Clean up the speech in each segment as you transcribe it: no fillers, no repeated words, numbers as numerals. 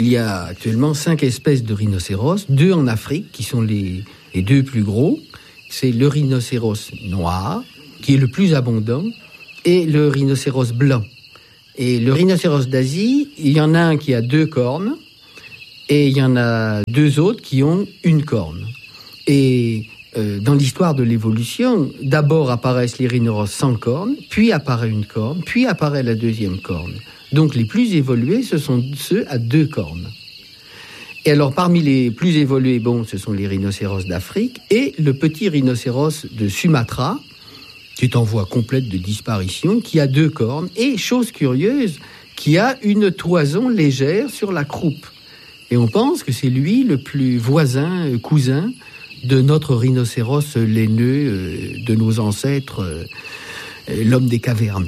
il y a actuellement 5 espèces de rhinocéros, 2 en Afrique, qui sont les 2 plus gros. C'est le rhinocéros noir, qui est le plus abondant, et le rhinocéros blanc. Et le rhinocéros d'Asie, il y en a un qui a 2 cornes, et il y en a 2 autres qui ont 1 corne. Et dans l'histoire de l'évolution, d'abord apparaissent les rhinocéros sans cornes, puis apparaît 1 corne, puis apparaît la 2e corne. Donc les plus évolués, ce sont ceux à 2 cornes. Et alors parmi les plus évolués, ce sont les rhinocéros d'Afrique et le petit rhinocéros de Sumatra, qui est en voie complète de disparition, qui a 2 cornes et, chose curieuse, qui a une toison légère sur la croupe. Et on pense que c'est lui le plus cousin de notre rhinocéros laineux, de nos ancêtres, l'homme des cavernes.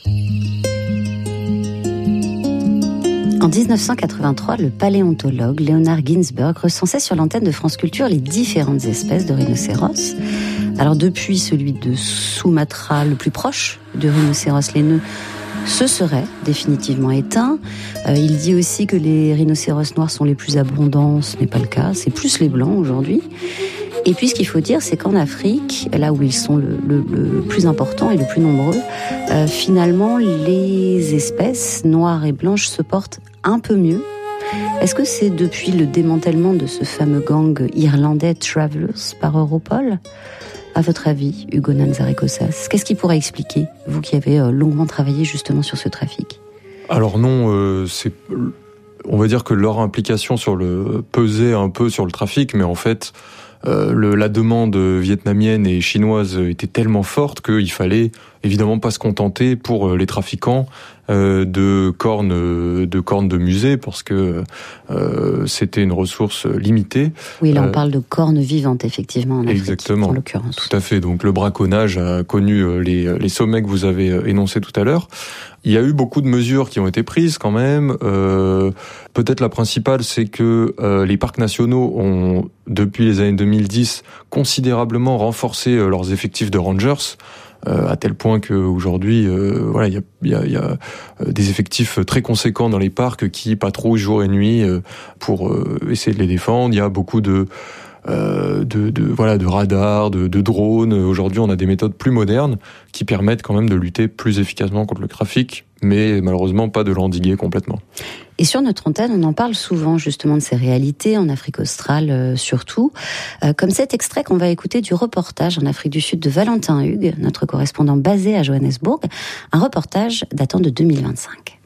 En 1983, le paléontologue Leonard Ginsberg recensait sur l'antenne de France Culture les différentes espèces de rhinocéros. Alors depuis celui de Sumatra, le plus proche du rhinocéros laineux, se serait définitivement éteint. Il dit aussi que les rhinocéros noirs sont les plus abondants. Ce n'est pas le cas, c'est plus les blancs aujourd'hui. Et puis ce qu'il faut dire, c'est qu'en Afrique, là où ils sont le plus important et le plus nombreux, finalement les espèces noires et blanches se portent un peu mieux. Est-ce que c'est depuis le démantèlement de ce fameux gang irlandais Travellers par Europol ? À votre avis, Hugo Nanzarekosas, qu'est-ce qui pourrait expliquer, vous qui avez longuement travaillé justement sur ce trafic ? Alors non, on va dire que leur implication pesait un peu sur le trafic, mais en fait, la demande vietnamienne et chinoise était tellement forte qu'il fallait évidemment pas se contenter pour les trafiquants de cornes de musée, parce que c'était une ressource limitée. Oui, là on parle de cornes vivantes effectivement en Afrique, exactement, en l'occurrence. Tout à fait. Donc le braconnage a connu les sommets que vous avez énoncés tout à l'heure. Il y a eu beaucoup de mesures qui ont été prises quand même. Peut-être la principale, c'est que les parcs nationaux ont, depuis les années 2010, considérablement renforcé leurs effectifs de rangers, à tel point qu'aujourd'hui, il y a des effectifs très conséquents dans les parcs qui patrouillent jour et nuit pour essayer de les défendre. Il y a beaucoup de radars, de drones. Aujourd'hui, on a des méthodes plus modernes qui permettent quand même de lutter plus efficacement contre le trafic, mais malheureusement pas de l'endiguer complètement. Et sur notre antenne, on en parle souvent justement de ces réalités, en Afrique australe surtout, comme cet extrait qu'on va écouter du reportage en Afrique du Sud de Valentin Hugues, notre correspondant basé à Johannesburg, un reportage datant de 2025.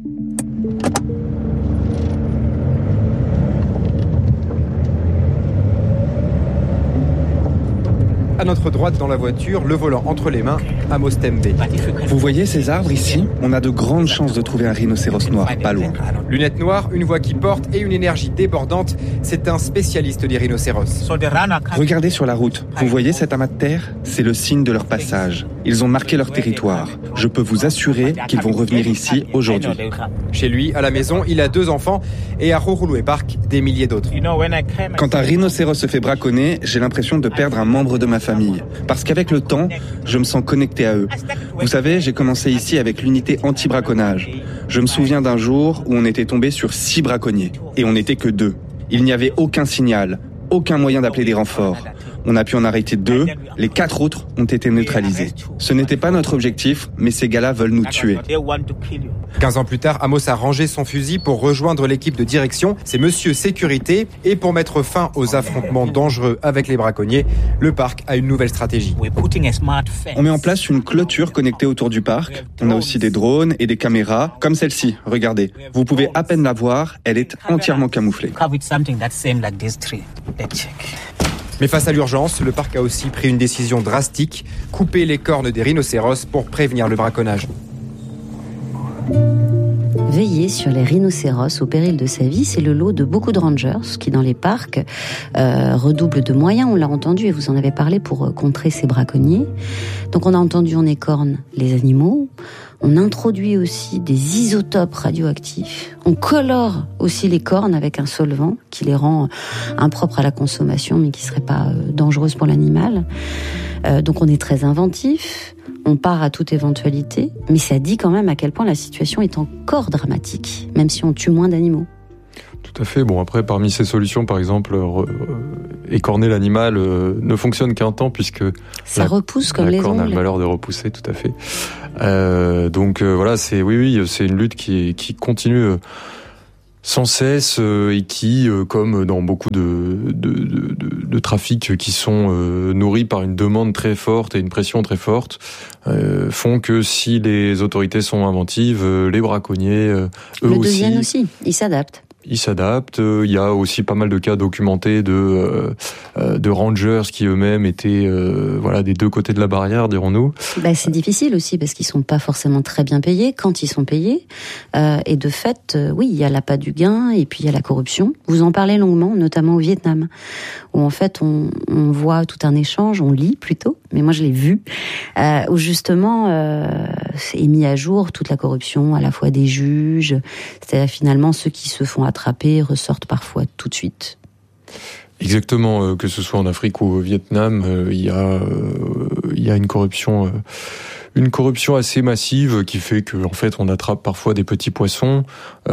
À notre droite dans la voiture, le volant entre les mains, Amos Tembe. Vous voyez ces arbres ici ? On a de grandes chances de trouver un rhinocéros noir, pas loin. Lunettes noires, une voix qui porte et une énergie débordante, c'est un spécialiste des rhinocéros. Regardez sur la route, vous voyez cet amas de terre ? C'est le signe de leur passage. Ils ont marqué leur territoire. Je peux vous assurer qu'ils vont revenir ici aujourd'hui. Chez lui, à la maison, il a 2 enfants et à Rorulwe Park, des milliers d'autres. Quand un rhinocéros se fait braconner, j'ai l'impression de perdre un membre de ma famille. Parce qu'avec le temps, je me sens connecté à eux. Vous savez, j'ai commencé ici avec l'unité anti-braconnage. Je me souviens d'un jour où on était tombé sur 6 braconniers. Et on n'était que 2. Il n'y avait aucun signal, aucun moyen d'appeler des renforts. On a pu en arrêter 2, les 4 autres ont été neutralisés. Ce n'était pas notre objectif, mais ces gars-là veulent nous tuer. 15 ans plus tard, Amos a rangé son fusil pour rejoindre l'équipe de direction. C'est Monsieur Sécurité. Et pour mettre fin aux affrontements dangereux avec les braconniers, le parc a une nouvelle stratégie. On met en place une clôture connectée autour du parc. On a aussi des drones et des caméras, comme celle-ci, regardez. Vous pouvez à peine la voir, elle est entièrement camouflée. Mais face à l'urgence, le parc a aussi pris une décision drastique, couper les cornes des rhinocéros pour prévenir le braconnage. Veiller sur les rhinocéros au péril de sa vie, c'est le lot de beaucoup de rangers qui, dans les parcs, redoublent de moyens, on l'a entendu, et vous en avez parlé, pour contrer ces braconniers. Donc on a entendu, on écorne les animaux, on introduit aussi des isotopes radioactifs, on colore aussi les cornes avec un solvant qui les rend impropres à la consommation, mais qui ne serait pas dangereuse pour l'animal. Donc on est très inventif. On part à toute éventualité, mais ça dit quand même à quel point la situation est encore dramatique, même si on tue moins d'animaux. Tout à fait. Bon, après, parmi ces solutions, par exemple, écorner l'animal ne fonctionne qu'un temps puisque ça repousse comme les ongles. La corne a le malheur de repousser, tout à fait. Donc voilà, c'est une lutte qui continue sans cesse et qui, comme dans beaucoup de trafics qui sont nourris par une demande très forte et une pression très forte, font que si les autorités sont inventives, les braconniers, eux le deviennent aussi, ils s'adaptent. Ils s'adaptent. Il y a aussi pas mal de cas documentés de rangers qui eux-mêmes étaient des deux côtés de la barrière, dirons-nous. C'est difficile aussi parce qu'ils sont pas forcément très bien payés quand ils sont payés. Et de fait, oui, il y a l'appât du gain et puis il y a la corruption. Vous en parlez longuement, notamment au Vietnam, où en fait on voit tout un échange, on lit plutôt, mais moi je l'ai vu, où justement est mis à jour toute la corruption, à la fois des juges, c'est-à-dire finalement ceux qui se font attrapés ressortent parfois tout de suite. Exactement, que ce soit en Afrique ou au Vietnam, il y a une corruption assez massive qui fait que en fait on attrape parfois des petits poissons.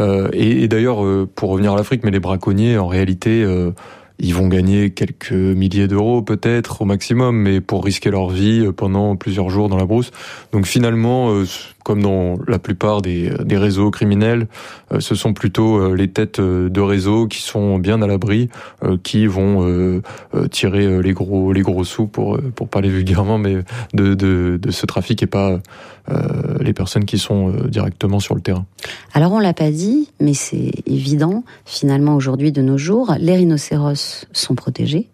Et d'ailleurs, pour revenir à l'Afrique, mais les braconniers en réalité ils vont gagner quelques milliers d'euros peut-être au maximum, mais pour risquer leur vie pendant plusieurs jours dans la brousse. Donc finalement, comme dans la plupart des réseaux criminels, ce sont plutôt les têtes de réseau qui sont bien à l'abri, qui vont tirer les gros sous pour parler vulgairement, mais de ce trafic et pas les personnes qui sont directement sur le terrain. Alors on l'a pas dit, mais c'est évident, finalement aujourd'hui de nos jours, les rhinocéros sont protégés.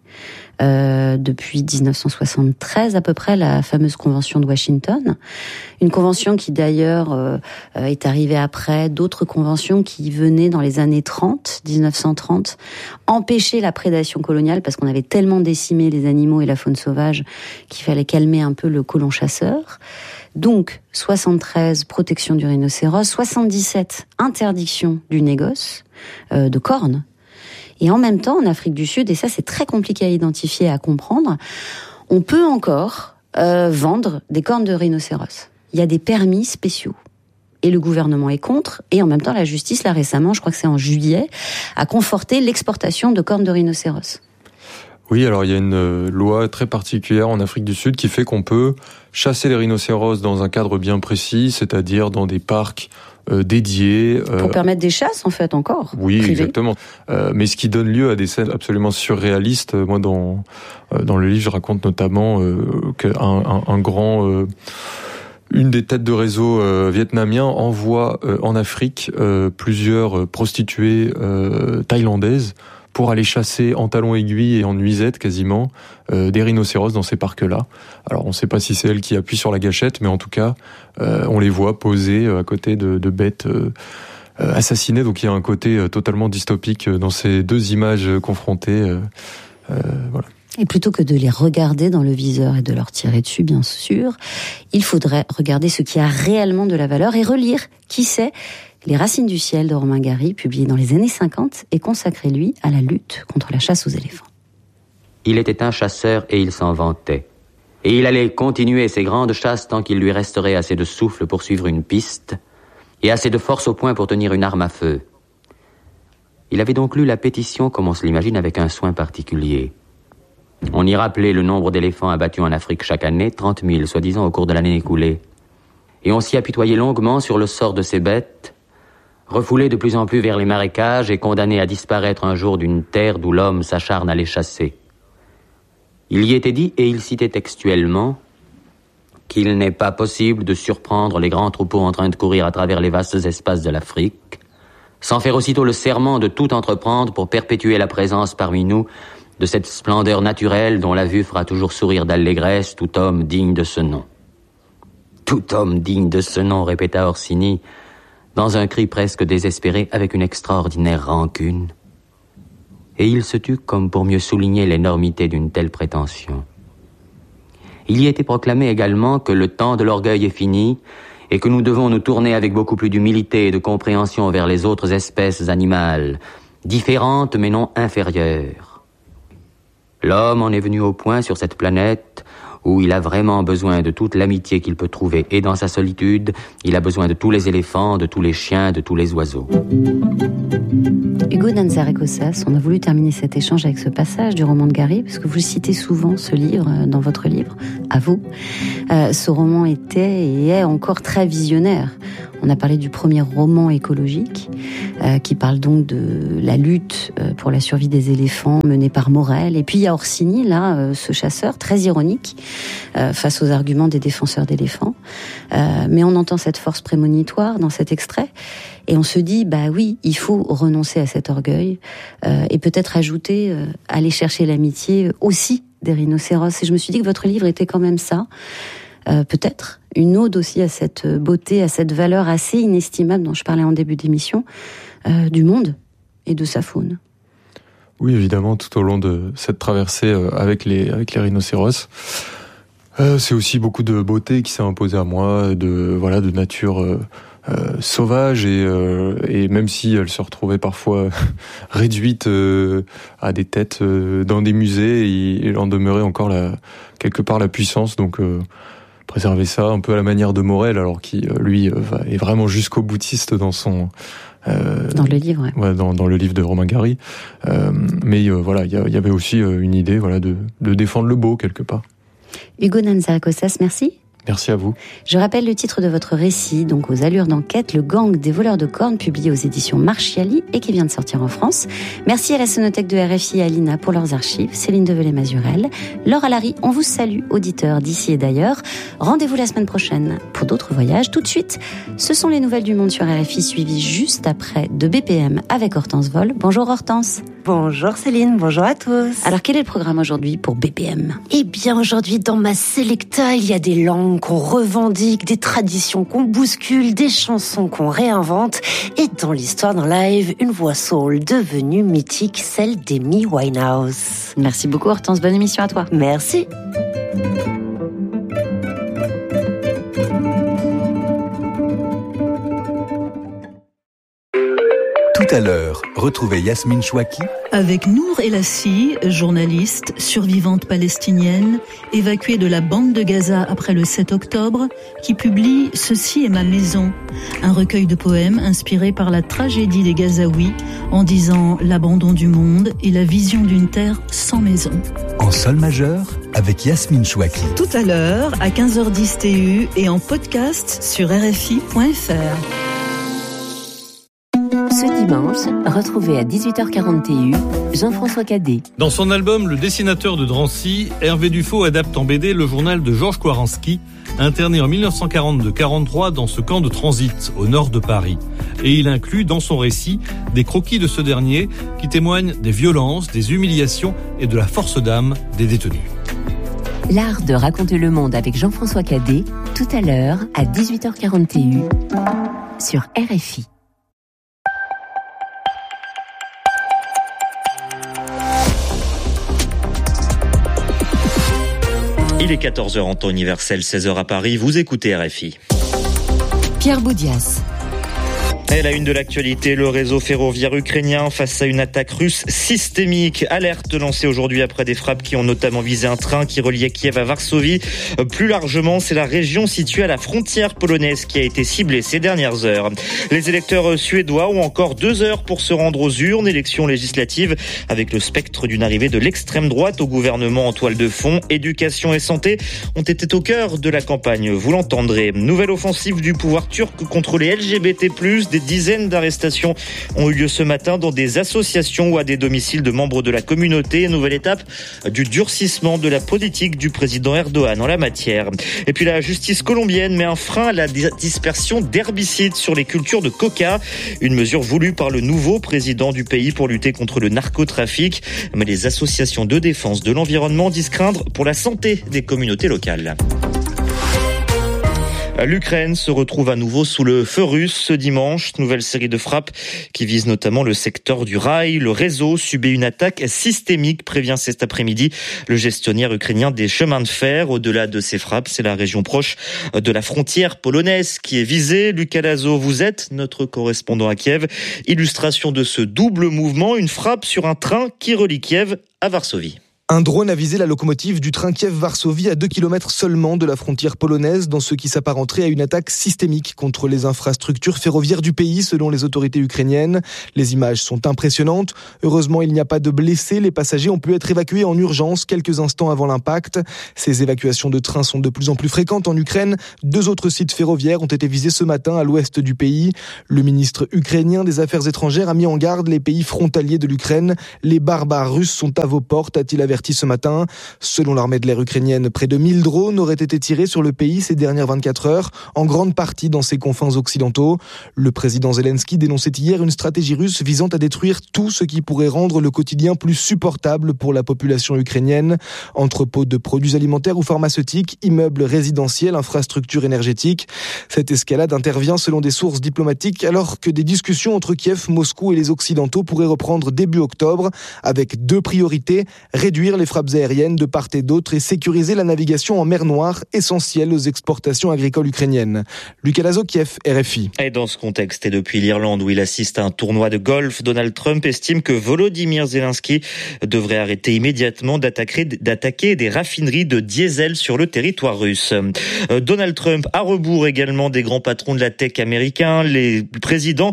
Depuis 1973 à peu près, la fameuse convention de Washington, une convention qui d'ailleurs est arrivée après d'autres conventions qui venaient dans les années 1930, empêcher la prédation coloniale parce qu'on avait tellement décimé les animaux et la faune sauvage qu'il fallait calmer un peu le colon chasseur. Donc 73 protection du rhinocéros, 77 interdiction du négoce de cornes. Et en même temps, en Afrique du Sud, et ça c'est très compliqué à identifier et à comprendre, on peut encore vendre des cornes de rhinocéros. Il y a des permis spéciaux. Et le gouvernement est contre, et en même temps la justice, là récemment, je crois que c'est en juillet, a conforté l'exportation de cornes de rhinocéros. Oui, alors il y a une loi très particulière en Afrique du Sud qui fait qu'on peut chasser les rhinocéros dans un cadre bien précis, c'est-à-dire dans des parcs dédiés. Pour permettre des chasses, en fait, encore. Oui, privées. Exactement. Mais ce qui donne lieu à des scènes absolument surréalistes. Moi, dans le livre, je raconte notamment qu'un grand... Une des têtes de réseau vietnamiens envoie en Afrique plusieurs prostituées thaïlandaises pour aller chasser en talons aiguilles et en nuisettes quasiment des rhinocéros dans ces parcs-là. Alors on ne sait pas si c'est elle qui appuie sur la gâchette, mais en tout cas on les voit poser à côté de bêtes assassinées. Donc il y a un côté totalement dystopique dans ces deux images confrontées. Voilà. Et plutôt que de les regarder dans le viseur et de leur tirer dessus, bien sûr, il faudrait regarder ce qui a réellement de la valeur et relire, qui sait, Les Racines du ciel de Romain Gary, publié dans les années 50 et consacré, lui, à la lutte contre la chasse aux éléphants. Il était un chasseur et il s'en vantait. Et il allait continuer ses grandes chasses tant qu'il lui resterait assez de souffle pour suivre une piste et assez de force au poing pour tenir une arme à feu. Il avait donc lu la pétition comme on se l'imagine avec un soin particulier. On y rappelait le nombre d'éléphants abattus en Afrique chaque année, 30 000 soi-disant au cours de l'année écoulée. Et on s'y apitoyait longuement sur le sort de ces bêtes, refoulées de plus en plus vers les marécages et condamnées à disparaître un jour d'une terre d'où l'homme s'acharne à les chasser. Il y était dit, et il citait textuellement, qu'il n'est pas possible de surprendre les grands troupeaux en train de courir à travers les vastes espaces de l'Afrique, sans faire aussitôt le serment de tout entreprendre pour perpétuer la présence parmi nous de cette splendeur naturelle dont la vue fera toujours sourire d'allégresse tout homme digne de ce nom. Tout homme digne de ce nom, répéta Orsini, dans un cri presque désespéré, avec une extraordinaire rancune. Et il se tut comme pour mieux souligner l'énormité d'une telle prétention. Il y était proclamé également que le temps de l'orgueil est fini et que nous devons nous tourner avec beaucoup plus d'humilité et de compréhension vers les autres espèces animales, différentes mais non inférieures. L'homme en est venu au point sur cette planète où il a vraiment besoin de toute l'amitié qu'il peut trouver, et dans sa solitude, il a besoin de tous les éléphants, de tous les chiens, de tous les oiseaux. Hugo Danza-Recosas, on a voulu terminer cet échange avec ce passage du roman de Gary, parce que vous citez souvent ce livre dans votre livre, à vous. Ce roman était et est encore très visionnaire. On a parlé du premier roman écologique, qui parle donc de la lutte pour la survie des éléphants menée par Morel. Et puis il y a Orsini, là, ce chasseur très ironique face aux arguments des défenseurs d'éléphants. Mais on entend cette force prémonitoire dans cet extrait. Et on se dit, bah oui, il faut renoncer à cet orgueil et peut-être ajouter, aller chercher l'amitié aussi des rhinocéros. Et je me suis dit que votre livre était quand même ça. Peut-être une ode aussi à cette beauté, à cette valeur assez inestimable dont je parlais en début d'émission, du monde et de sa faune. Oui, évidemment, tout au long de cette traversée avec les rhinocéros. C'est aussi beaucoup de beauté qui s'est imposée à moi, de nature sauvage et même si elle se retrouvait parfois réduite à des têtes dans des musées, il en demeurait encore quelque part la puissance. Donc préserver ça un peu à la manière de Morel, alors qui lui est vraiment jusqu'au boutiste dans son dans le livre, ouais, dans le livre de Romain Gary. Mais voilà, il y avait aussi une idée, voilà, de défendre le beau quelque part. Hugo Danza-Recosas, merci. Merci à vous. Je rappelle le titre de votre récit, donc aux allures d'enquête, Le gang des voleurs de cornes, publié aux éditions Marchiali et qui vient de sortir en France. Merci à la Sonothèque de RFI et à l'INA pour leurs archives. Céline Develay-Mazurel, Laure Alary, on vous salue, auditeurs d'ici et d'ailleurs. Rendez-vous la semaine prochaine pour d'autres voyages. Tout de suite, ce sont les nouvelles du monde sur RFI, suivies juste après de BPM avec Hortense Vol. Bonjour Hortense. Bonjour Céline, bonjour à tous. Alors quel est le programme aujourd'hui pour BPM ? Eh bien aujourd'hui dans ma Selecta, il y a des langues qu'on revendique, des traditions qu'on bouscule, des chansons qu'on réinvente et dans l'histoire d'un live, une voix soul devenue mythique, celle d'Amy Winehouse. Merci beaucoup Hortense, bonne émission à toi. Merci. Tout à l'heure, retrouvez Yasmine Chouaki avec Nour Elassi, journaliste, survivante palestinienne, évacuée de la bande de Gaza après le 7 octobre, qui publie « Ceci est ma maison », un recueil de poèmes inspiré par la tragédie des Gazaouis, en disant l'abandon du monde et la vision d'une terre sans maison. En sol majeur, avec Yasmine Chouaki. Tout à l'heure, à 15h10 TU et en podcast sur RFI.fr. Ce dimanche, retrouvez à 18h40 TU Jean-François Cadet. Dans son album Le dessinateur de Drancy, Hervé Dufaux adapte en BD le journal de Georges Koiranski, interné en 1942-43 dans ce camp de transit au nord de Paris. Et il inclut dans son récit des croquis de ce dernier qui témoignent des violences, des humiliations et de la force d'âme des détenus. L'art de raconter le monde avec Jean-François Cadet, tout à l'heure à 18h40 TU sur RFI. Il est 14h en temps universel, 16h à Paris. Vous écoutez RFI. Pierre Boudias. Et la une de l'actualité, le réseau ferroviaire ukrainien face à une attaque russe systémique. Alerte lancée aujourd'hui après des frappes qui ont notamment visé un train qui reliait Kiev à Varsovie. Plus largement, c'est la région située à la frontière polonaise qui a été ciblée ces dernières heures. Les électeurs suédois ont encore 2 heures pour se rendre aux urnes. Élections législatives avec le spectre d'une arrivée de l'extrême droite au gouvernement en toile de fond. Éducation et santé ont été au cœur de la campagne, vous l'entendrez. Nouvelle offensive du pouvoir turc contre les LGBT+. Des dizaines d'arrestations ont eu lieu ce matin dans des associations ou à des domiciles de membres de la communauté. Nouvelle étape du durcissement de la politique du président Erdogan en la matière. Et puis la justice colombienne met un frein à la dispersion d'herbicides sur les cultures de coca. Une mesure voulue par le nouveau président du pays pour lutter contre le narcotrafic. Mais les associations de défense de l'environnement disent craindre pour la santé des communautés locales. L'Ukraine se retrouve à nouveau sous le feu russe ce dimanche. Nouvelle série de frappes qui visent notamment le secteur du rail. Le réseau subit une attaque systémique, prévient cet après-midi le gestionnaire ukrainien des chemins de fer. Au-delà de ces frappes, c'est la région proche de la frontière polonaise qui est visée. Lucas Lazo, vous êtes notre correspondant à Kiev. Illustration de ce double mouvement, une frappe sur un train qui relie Kiev à Varsovie. Un drone a visé la locomotive du train Kiev-Varsovie à 2 km seulement de la frontière polonaise dans ce qui s'apparenterait à une attaque systémique contre les infrastructures ferroviaires du pays selon les autorités ukrainiennes. Les images sont impressionnantes. Heureusement, il n'y a pas de blessés. Les passagers ont pu être évacués en urgence quelques instants avant l'impact. Ces évacuations de trains sont de plus en plus fréquentes en Ukraine. 2 autres sites ferroviaires ont été visés ce matin à l'ouest du pays. Le ministre ukrainien des Affaires étrangères a mis en garde les pays frontaliers de l'Ukraine. Les barbares russes sont à vos portes, a-t-il averti ce matin. Selon l'armée de l'air ukrainienne, près de 1000 drones auraient été tirés sur le pays ces dernières 24 heures, en grande partie dans ses confins occidentaux. Le président Zelensky dénonçait hier une stratégie russe visant à détruire tout ce qui pourrait rendre le quotidien plus supportable pour la population ukrainienne. Entrepôts de produits alimentaires ou pharmaceutiques, immeubles résidentiels, infrastructures énergétiques. Cette escalade intervient selon des sources diplomatiques alors que des discussions entre Kiev, Moscou et les Occidentaux pourraient reprendre début octobre avec 2 priorités: réduire les frappes aériennes de part et d'autre et sécuriser la navigation en mer Noire, essentielle aux exportations agricoles ukrainiennes. Lucas Lazo, Kiev, RFI. Et dans ce contexte, et depuis l'Irlande où il assiste à un tournoi de golf, Donald Trump estime que Volodymyr Zelensky devrait arrêter immédiatement d'attaquer des raffineries de diesel sur le territoire russe. Donald Trump, à rebours également des grands patrons de la tech américains, le président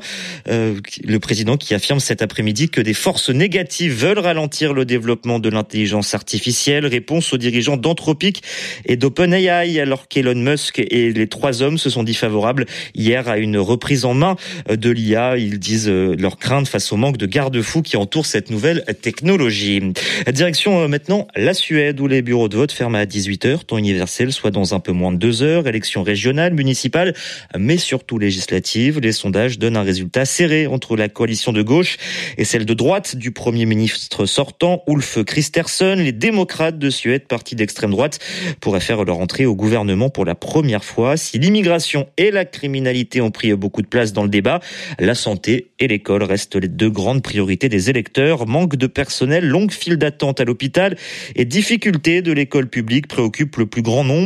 qui affirme cet après-midi que des forces négatives veulent ralentir le développement de l'intelligence artificielle. Réponse aux dirigeants d'Anthropic et d'OpenAI, alors qu'Elon Musk et les 3 hommes se sont dit favorables hier à une reprise en main de l'IA. Ils disent leur crainte face au manque de garde-fous qui entoure cette nouvelle technologie. Direction maintenant la Suède où les bureaux de vote ferment à 18h, temps universel, soit dans un peu moins de 2 heures. Élections régionales, municipales, mais surtout législatives. Les sondages donnent un résultat serré entre la coalition de gauche et celle de droite du Premier ministre sortant, Ulf Kristersson. Les démocrates de Suède, parti d'extrême droite, pourraient faire leur entrée au gouvernement pour la première fois. Si l'immigration et la criminalité ont pris beaucoup de place dans le débat, la santé et l'école restent les 2 grandes priorités des électeurs. Manque de personnel, longue file d'attente à l'hôpital et difficultés de l'école publique préoccupent le plus grand nombre.